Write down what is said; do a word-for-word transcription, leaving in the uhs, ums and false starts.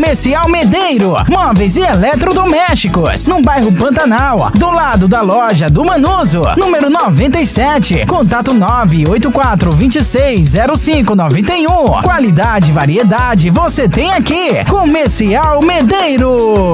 Comercial Medeiro, móveis e eletrodomésticos, no bairro Pantanal, do lado da loja do Manuso, número noventa e sete. Contato nove oito quatro dois seis zero cinco nove um. Qualidade e variedade você tem aqui. Comercial Medeiro.